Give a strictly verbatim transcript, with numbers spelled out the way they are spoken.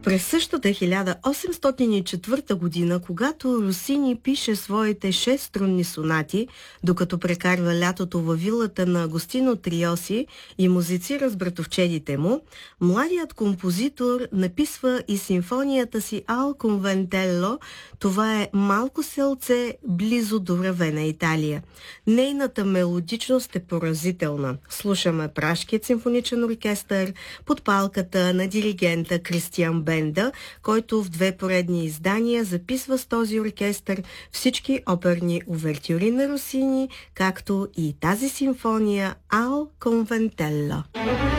През същата хиляда осемстотин и четвърта година, когато Росини пише своите шест струнни сонати, докато прекарва лятото във вилата на Агостино Триоси и музицира с братовчедите му, младият композитор написва и симфонията си Ал Конвентелло. Това е малко селце близо до Равена, Италия. Нейната мелодичност е поразителна. Слушаме Пражкият симфоничен оркестър под палката на диригента Кристиан Бенда, който в две поредни издания записва с този оркестър всички оперни увертюри на Росини, както и тази симфония Ал Конвентелло.